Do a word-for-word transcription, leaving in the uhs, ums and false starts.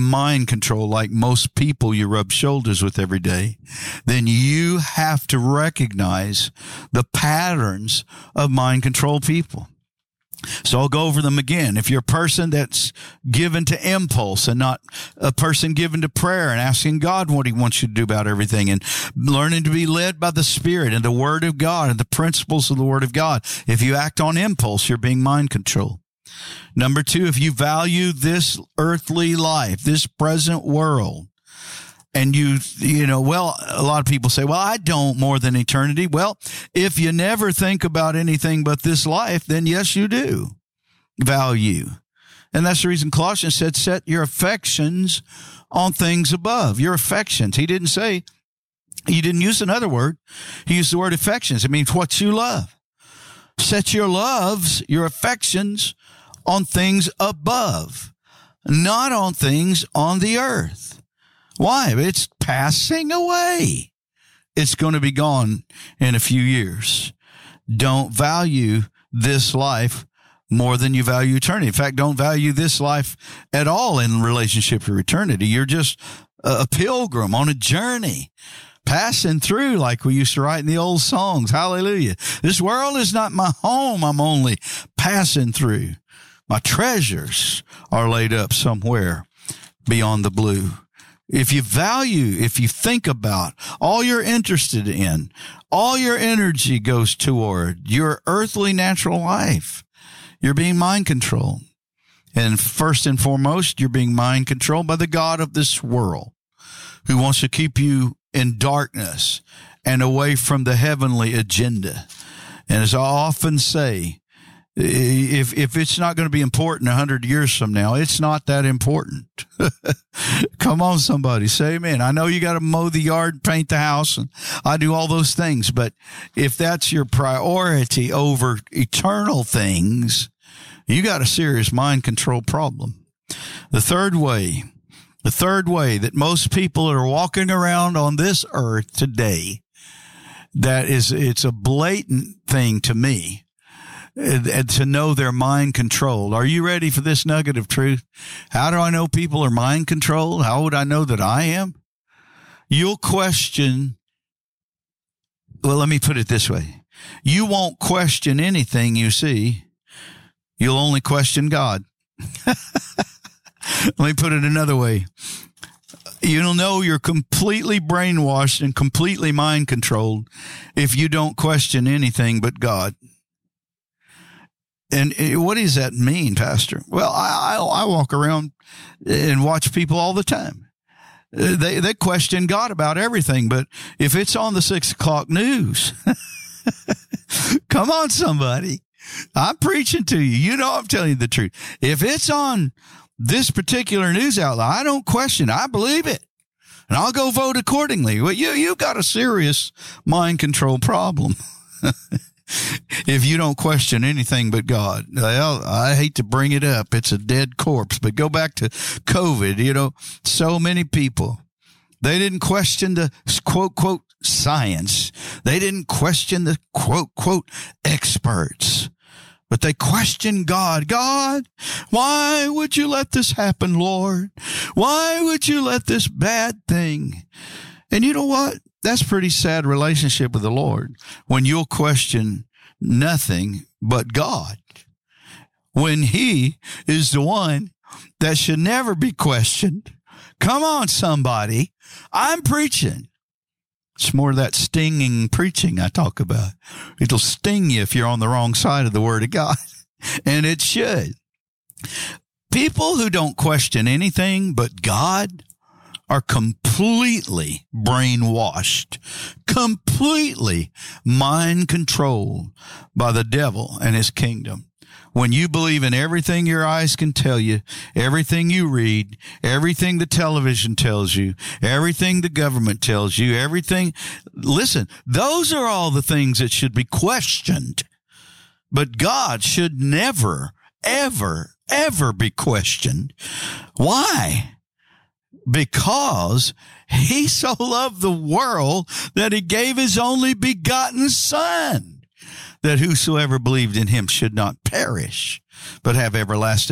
mind control like most people you rub shoulders with every day, then you have to recognize the patterns of mind control people. So I'll go over them again. If you're a person that's given to impulse and not a person given to prayer and asking God what he wants you to do about everything and learning to be led by the Spirit and the Word of God and the principles of the Word of God, if you act on impulse, you're being mind controlled. Number two, if you value this earthly life, this present world, and you, you know, well, a lot of people say, well, I don't more than eternity. Well, if you never think about anything but this life, then yes, you do value. And that's the reason Colossians said, set your affections on things above, your affections. He didn't say, he didn't use another word. He used the word affections. It means what you love. Set your loves, your affections on things above, not on things on the earth. Why? It's passing away. It's going to be gone in a few years. Don't value this life more than you value eternity. In fact, don't value this life at all in relationship to eternity. You're just a pilgrim on a journey, passing through like we used to write in the old songs. Hallelujah. This world is not my home. I'm only passing through. My treasures are laid up somewhere beyond the blue. If you value, if you think about all you're interested in, all your energy goes toward your earthly natural life, you're being mind controlled. And first and foremost, you're being mind controlled by the God of this world, who wants to keep you in darkness and away from the heavenly agenda. And as I often say, If if it's not going to be important a hundred years from now, it's not that important. Come on, somebody, say amen. I know you got to mow the yard, paint the house, and I do all those things. But if that's your priority over eternal things, you got a serious mind control problem. The third way, the third way that most people are walking around on this earth today, that is, it's a blatant thing to me. And to know they're mind controlled. Are you ready for this nugget of truth? How do I know people are mind controlled? How would I know that I am? You'll question. Well, let me put it this way. You won't question anything you see. You'll only question God. Let me put it another way. You'll know you're completely brainwashed and completely mind controlled if you don't question anything but God. And what does that mean, Pastor? Well, I, I, I walk around and watch people all the time. They they question God about everything, but if it's on the six o'clock news, come on, somebody. I'm preaching to you. You know I'm telling you the truth. If it's on this particular news outlet, I don't question. I believe it. And I'll go vote accordingly. Well, you, you've got a serious mind control problem. If you don't question anything but God. Well, I hate to bring it up. It's a dead corpse. But go back to COVID. You know, so many people, they didn't question the quote, quote, science. They didn't question the quote, quote, experts. But they questioned God. God, why would you let this happen, Lord? Why would you let this bad thing? And you know what? That's a pretty sad relationship with the Lord when you'll question nothing but God, when he is the one that should never be questioned. Come on, somebody. I'm preaching. It's more of that stinging preaching I talk about. It'll sting you if you're on the wrong side of the Word of God, and it should. People who don't question anything but God are completely brainwashed, completely mind controlled by the devil and his kingdom. When you believe in everything your eyes can tell you, everything you read, everything the television tells you, everything the government tells you, everything, listen, those are all the things that should be questioned. But God should never, ever, ever be questioned. Why? Because he so loved the world that he gave his only begotten Son, that whosoever believed in him should not perish, but have everlasting